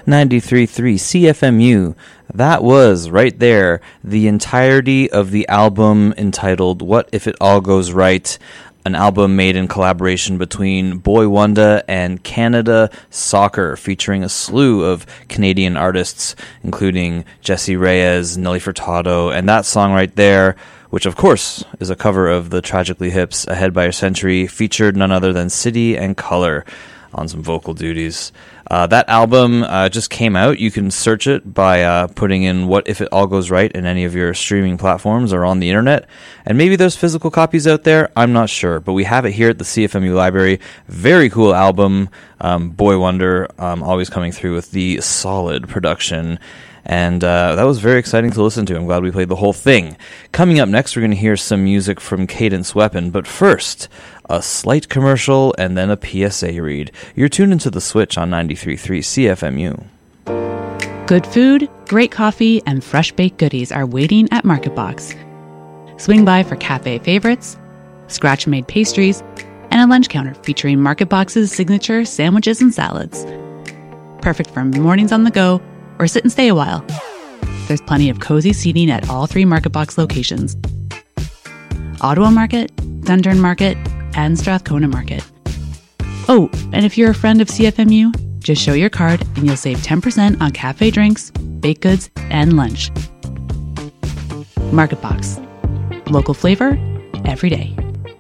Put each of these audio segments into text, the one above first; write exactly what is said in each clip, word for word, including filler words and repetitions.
ninety-three point three C F M U. That was, right there, the entirety of the album entitled What If It All Goes Right, an album made in collaboration between Boy Wonder and Canada Soccer, featuring a slew of Canadian artists, including Jesse Reyes, Nelly Furtado, and that song right there, which of course is a cover of the Tragically Hip's Ahead by a Century, featured none other than City and Color on some vocal duties. Uh, that album uh, just came out. You can search it by uh, putting in What If It All Goes Right in any of your streaming platforms or on the internet. And maybe there's physical copies out there. I'm not sure. But we have it here at the C F M U Library. Very cool album. Um, Boy Wonder um, always coming through with the solid production. And uh, that was very exciting to listen to. I'm glad we played the whole thing. Coming up next, we're going to hear some music from Cadence Weapon. But first, a slight commercial and then a P S A read. You're tuned into The Switch on ninety-three point three C F M U. Good food, great coffee, and fresh-baked goodies are waiting at MarketBox. Swing by for cafe favorites, scratch-made pastries, and a lunch counter featuring MarketBox's signature sandwiches and salads. Perfect for mornings on the go or sit and stay a while. There's plenty of cozy seating at all three MarketBox locations: Ottawa Market, Dundurn Market, and Strathcona Market. Oh, and if you're a friend of C F M U, just show your card and you'll save ten percent on cafe drinks, baked goods, and lunch. MarketBox. Local flavor, every day.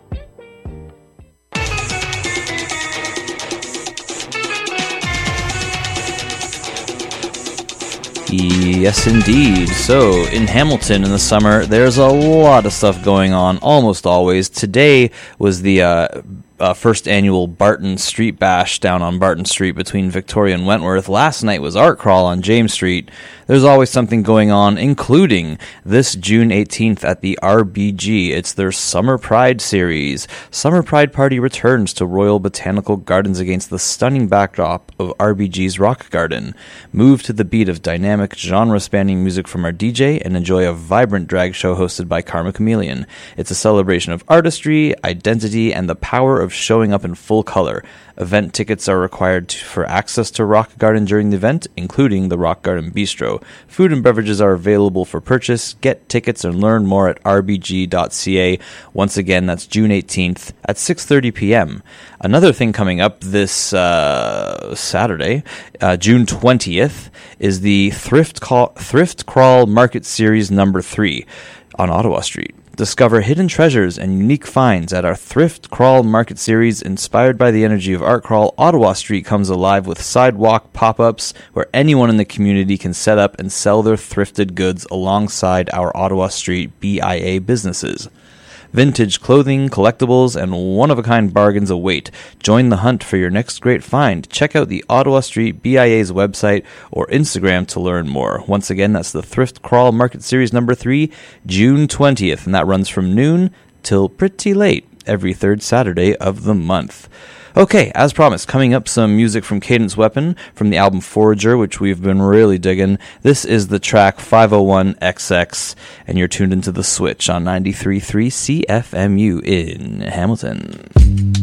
Yes, indeed. So, in Hamilton in the summer, there's a lot of stuff going on, almost always. Today was the uh, uh, first annual Barton Street Bash down on Barton Street between Victoria and Wentworth. Last night was Art Crawl on James Street. There's always something going on, including this June eighteenth at the R B G. It's their Summer Pride series. Summer Pride Party returns to Royal Botanical Gardens against the stunning backdrop of R B G's Rock Garden. Move to the beat of dynamic, genre-spanning music from our D J and enjoy a vibrant drag show hosted by Karma Chameleon. It's a celebration of artistry, identity, and the power of showing up in full color. Event tickets are required to, for access to Rock Garden during the event, including the Rock Garden Bistro. Food and beverages are available for purchase. Get tickets and learn more at r b g dot c a. Once again, that's June eighteenth at six thirty p.m. Another thing coming up this uh, Saturday, uh, June twentieth, is the Thrift, Call, Thrift Crawl Market Series number three on Ottawa Street. Discover hidden treasures and unique finds at our Thrift Crawl Market Series. Inspired by the energy of Art Crawl, Ottawa Street comes alive with sidewalk pop-ups where anyone in the community can set up and sell their thrifted goods alongside our Ottawa Street B I A businesses. Vintage clothing, collectibles, and one-of-a-kind bargains await. Join the hunt for your next great find. Check out the Ottawa Street B I A's website or Instagram to learn more. Once again, that's the Thrift Crawl Market Series number three, June twentieth, and that runs from noon till pretty late every third Saturday of the month. Okay, as promised, coming up some music from Cadence Weapon from the album Forager, which we've been really digging. This is the track five oh one X X, and you're tuned into The Switch on ninety-three point three C F M U in Hamilton.